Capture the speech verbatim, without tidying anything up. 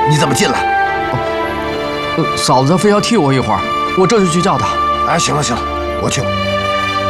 你怎么进来？ 呃，嫂子非要替我一会儿，我这就去叫她。 哎，行了行了，我去吧。